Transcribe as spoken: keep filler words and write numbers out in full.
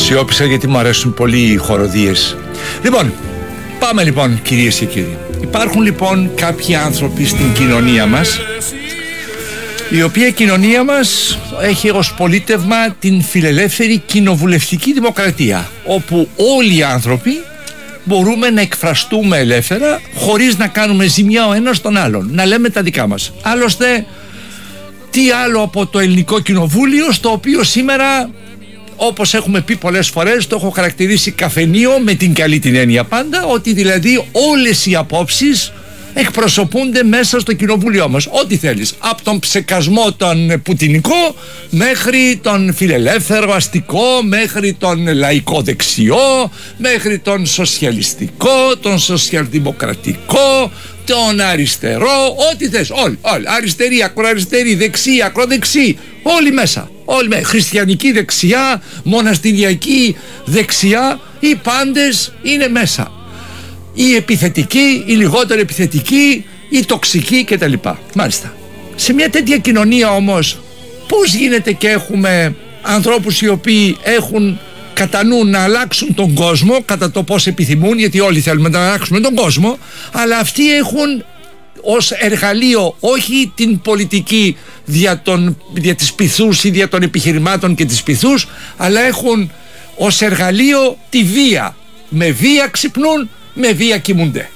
Σιώπησα γιατί μου αρέσουν πολύ οι χοροδίες. Λοιπόν, πάμε λοιπόν κυρίες και κύριοι. Υπάρχουν λοιπόν κάποιοι άνθρωποι στην κοινωνία μας, η οποία κοινωνία μας έχει ως πολίτευμα την φιλελεύθερη κοινοβουλευτική δημοκρατία, όπου όλοι οι άνθρωποι μπορούμε να εκφραστούμε ελεύθερα χωρίς να κάνουμε ζημιά ο ένας τον άλλον, να λέμε τα δικά μας. Άλλωστε, τι άλλο από το ελληνικό κοινοβούλιο, στο οποίο σήμερα, όπως έχουμε πει πολλές φορές, το έχω χαρακτηρίσει καφενείο με την καλή την έννοια πάντα, ότι δηλαδή όλες οι απόψεις εκπροσωπούνται μέσα στο κοινοβούλιο μας. Ό,τι θέλεις, από τον ψεκασμό τον πουτινικό μέχρι τον φιλελεύθερο αστικό, μέχρι τον λαϊκό δεξιό, μέχρι τον σοσιαλιστικό, τον σοσιαλδημοκρατικό, τον αριστερό, ό,τι θες, όλοι, όλοι, αριστερή, ακροαριστερή, δεξί, ακροδεξί, όλοι μέσα, όλοι μέσα, χριστιανική δεξιά, μοναστηριακή δεξιά, οι πάντες είναι μέσα. Οι επιθετικοί, οι λιγότερο επιθετικοί, οι τοξικοί κτλ. Μάλιστα. Σε μια τέτοια κοινωνία όμως, πώς γίνεται και έχουμε ανθρώπους οι οποίοι έχουν κατά νου να αλλάξουν τον κόσμο κατά το πώς επιθυμούν, γιατί όλοι θέλουμε να αλλάξουμε τον κόσμο, αλλά αυτοί έχουν ως εργαλείο όχι την πολιτική δια, των, δια της πειθούς ή δια των επιχειρημάτων και της πειθούς, αλλά έχουν ως εργαλείο τη βία. Με βία ξυπνούν, με βία κοιμούνται.